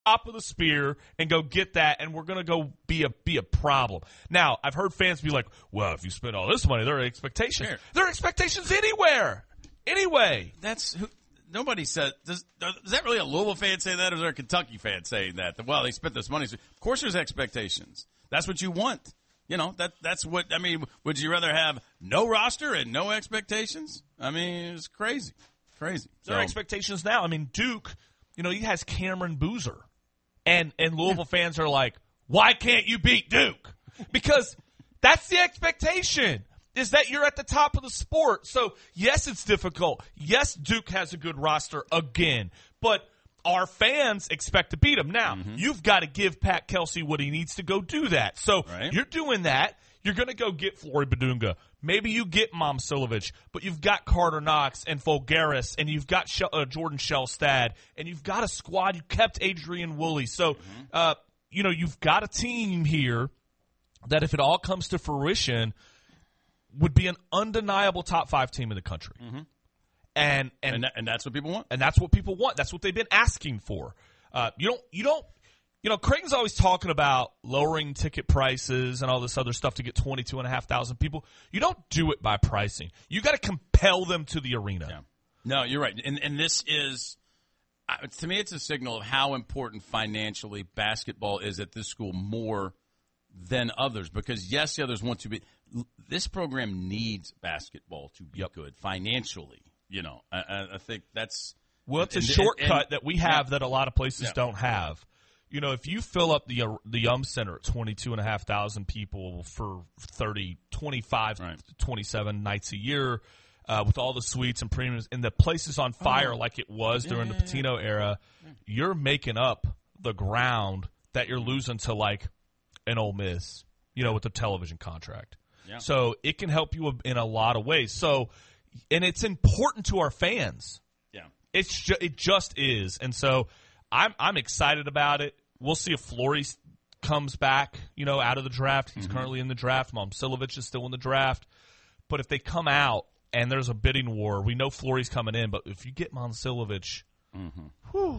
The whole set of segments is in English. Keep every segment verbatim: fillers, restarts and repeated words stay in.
top of the spear and go get that, and we're going to go be a be a problem. Now, I've heard fans be like, well, if you spend all this money, there are expectations. Sure. There are expectations anywhere. Anyway. That's who, nobody said. Does, is that really a Louisville fan say that, or is there a Kentucky fan saying that? That well, they spent this money. Of course, there's expectations. That's what you want. You know, that that's what I mean. Would you rather have no roster and no expectations? I mean, it's crazy, crazy. There so, are expectations now. I mean, Duke, you know, he has Cameron Boozer, and and Louisville yeah. fans are like, why can't you beat Duke? Because that's the expectation. Is that you're at the top of the sport. So, yes, it's difficult. Yes, Duke has a good roster again. But our fans expect to beat him. Now, mm-hmm. you've got to give Pat Kelsey what he needs to go do that. So, right. you're doing that. You're going to go get Flory Badunga. Maybe you get Momcilovic, but you've got Carter Knox and Fulgaris, and you've got Shel- uh, Jordan Shellstad, and you've got a squad. You kept Adrian Woolley. So, mm-hmm. uh, you know, you've got a team here that if it all comes to fruition – would be an undeniable top five team in the country. Mm-hmm. And, and, and, that, and that's what people want. And that's what people want. That's what they've been asking for. Uh, you don't, you don't, you know, Creighton's always talking about lowering ticket prices and all this other stuff to get twenty-two and a half thousand people. You don't do it by pricing. You got to compel them to the arena. Yeah. No, you're right. And, and this is, uh, to me, it's a signal of how important financially basketball is at this school more than others, because yes, the others want to be. This program needs basketball to be yep. good financially. You know, I, I think that's well, it's a and, shortcut and, and, that we have yeah. that a lot of places yeah. don't have. You know, if you fill up the uh, the Yum Center at twenty two and a half thousand people for thirty, twenty-five, right. twenty-seven nights a year, uh, with all the suites and premiums, and the place is on fire oh. like it was yeah, during yeah, the Pitino yeah. era, yeah. you're making up the ground that you're losing to like an Ole Miss, you know, with the television contract. Yeah. So it can help you in a lot of ways. So, and it's important to our fans. Yeah, it's ju- it just is, and so I'm I'm excited about it. We'll see if Flory comes back, you know, out of the draft. He's mm-hmm. currently in the draft. Momcilovic is still in the draft. But if they come out and there's a bidding war, we know Flory's coming in. But if you get Momcilovic, mm-hmm. whew,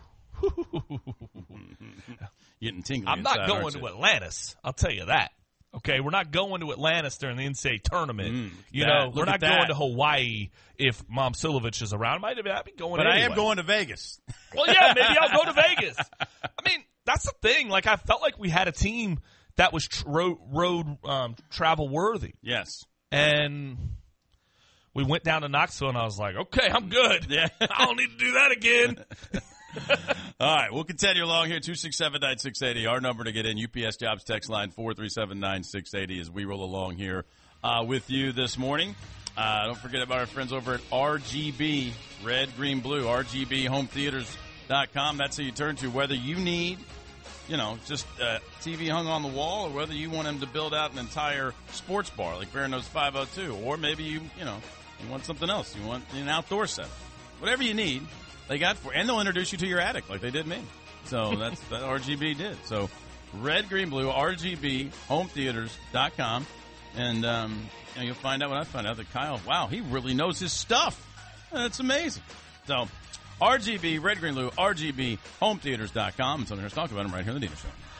getting tingly. I'm not inside, going to Atlantis. I'll tell you that. Okay, we're not going to Atlantis during the N C A A tournament. Mm, you that, know, we're not going to Hawaii if Momcilovic is around. Might have I'd be going. But anyway. I am going to Vegas. Well, yeah, maybe I'll go to Vegas. I mean, that's the thing. Like, I felt like we had a team that was tr- road, road um, travel worthy. Yes, and we went down to Knoxville, and I was like, okay, I'm good. Yeah, I don't need to do that again. All right, we'll continue along here. two six seven, nine six eight zero, our number to get in. U P S Jobs text line four three seven, nine six eight zero as we roll along here uh, with you this morning. Uh, don't forget about our friends over at R G B, Red, Green, Blue, R G B home theaters dot com. That's who you turn to, whether you need, you know, just uh, T V hung on the wall, or whether you want them to build out an entire sports bar like Barano's five oh two, or maybe you, you know, you want something else. You want an outdoor center. Whatever you need. They got for, and they'll introduce you to your attic like they did me. So that's that R G B did. So Red, Green, Blue, R G B home theaters dot com, and um, you know, you'll find out when I find out that Kyle, wow, he really knows his stuff. That's amazing. So R G B, Red, Green, Blue, R G B home theaters dot com. And so let's talk about them right here on the Dina Show.